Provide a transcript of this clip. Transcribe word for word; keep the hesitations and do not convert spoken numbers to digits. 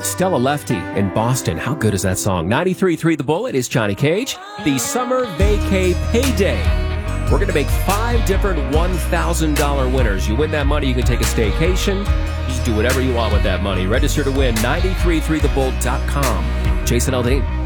Stella Lefty in Boston. How good is that song? ninety-three point three The Bullet is Johnny Cage. The Summer Vacay Payday. We're going to make five different one thousand dollars winners. You win that money, you can take a staycation. Just do whatever you want with that money. Register to win, nine three three the bull dot com. Jason Aldean.